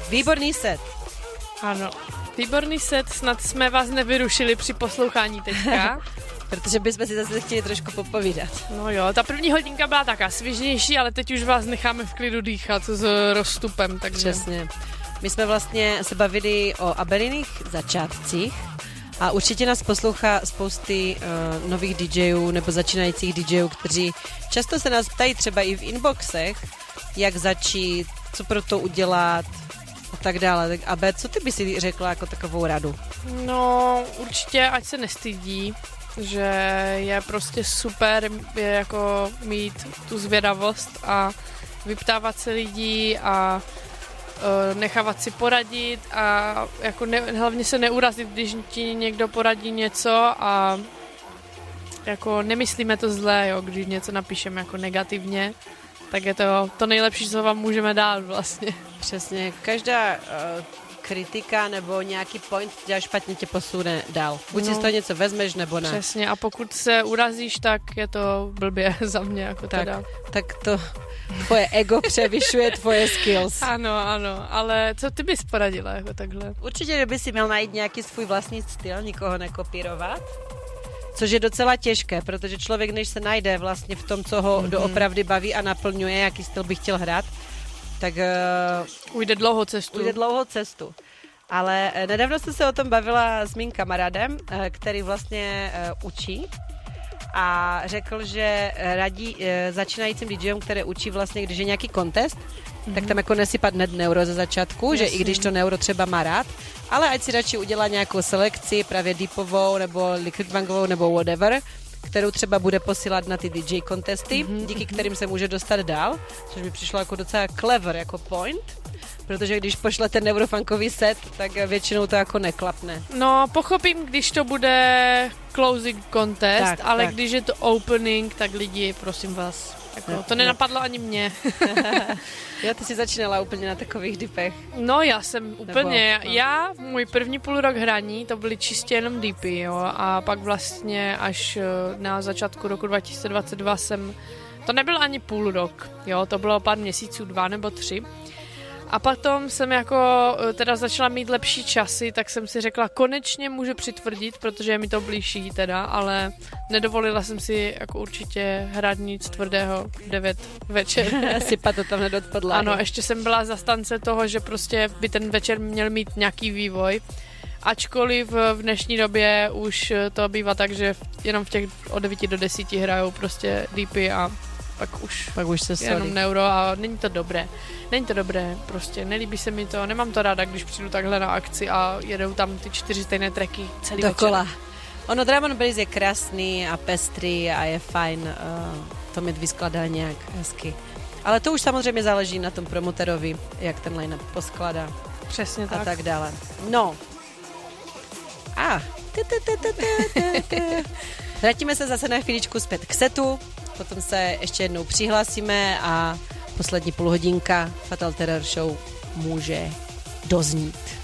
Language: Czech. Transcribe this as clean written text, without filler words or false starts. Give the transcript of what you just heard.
Výborný set. Ano, výborný set, snad jsme vás nevyrušili při poslouchání teďka. Protože bychom si zase chtěli trošku popovídat. No jo, ta první hodinka byla taká svěžnější, ale teď už vás necháme v klidu dýchat s rozstupem, takže... Přesně. My jsme vlastně se bavili o Abeliných začátcích a určitě nás poslouchá spousty nových DJů nebo začínajících DJů, kteří často se nás ptají třeba i v inboxech, jak začít, co pro to udělat a tak dále. Tak Abe, co ty by si řekla jako takovou radu? No, určitě, ať se nestydí, že je prostě super je jako mít tu zvědavost a vyptávat se lidí a nechávat si poradit a jako hlavně se neurazit, když ti někdo poradí něco a jako nemyslíme to zlé, jo, když něco napíšeme jako negativně, tak je to nejlepší, co vám můžeme dát vlastně. Přesně, každá kritika nebo nějaký point dělá špatně, tě posune dál. Buď si z toho něco vezmeš, nebo ne. Přesně, a pokud se urazíš, tak je to blbě za mě, jako tak, teda. Tak to tvoje ego převyšuje tvoje skills. Ano, ale co ty bys poradila jako takhle? Určitě, že by si měl najít nějaký svůj vlastní styl, nikoho nekopírovat, což je docela těžké, protože člověk, než se najde vlastně v tom, co ho doopravdy baví a naplňuje, jaký styl by chtěl hrát, tak ujde dlouhou cestu. Ale nedávno jsem se o tom bavila s mým kamarádem, který vlastně učí a řekl, že radí začínajícím DJům, které učí vlastně, když je nějaký contest, tak tam jako nesypat hned neuro ze začátku, že i když to neuro třeba má rád, ale ať si radši udělá nějakou selekci, právě deepovou nebo liquidbangovou nebo whatever, kterou třeba bude posílat na ty DJ contesty, díky kterým se může dostat dál, což mi přišlo jako docela clever jako point, protože když pošle ten neurofunkový set, tak většinou to jako neklapne. No, pochopím, když to bude closing contest, tak, ale tak. Když je to opening, tak lidi, prosím vás, jako, to nenapadlo ani mě. Jo, ty jsi začínala úplně na takových dipech. No, já jsem úplně, můj první půl rok hraní, to byly čistě jenom dipy, jo, a pak vlastně až na začátku roku 2022 to nebyl ani půl rok, jo, to bylo pár měsíců, 2 nebo 3. A potom jsem jako teda začala mít lepší časy, tak jsem si řekla, konečně můžu přitvrdit, protože je mi to blížší teda, ale nedovolila jsem si jako určitě hrát nic tvrdého v 9 večer. Sypat to tam hned od podlahy. Ano, ještě jsem byla zastánce toho, že prostě by ten večer měl mít nějaký vývoj. Ačkoliv v dnešní době už to bývá tak, že jenom v těch od 9 do 10 hrajou prostě DP a pak už se jenom neuro a není to dobré, prostě nelíbí se mi to, nemám to ráda, když přijdu takhle na akci a jedou tam ty 4 stejné tracky celý dokola. večer. Ono Drum and Bass je krásný a pestrý a je fajn to mít vyskladané nějak hezky. Ale to už samozřejmě záleží na tom promoterovi, jak ten line-up poskládá. Přesně tak. A tak dále. No. Vrátíme se zase na chvíličku zpět k setu, potom se ještě jednou přihlásíme a poslední půlhodinka Fatal Terror Show může doznít.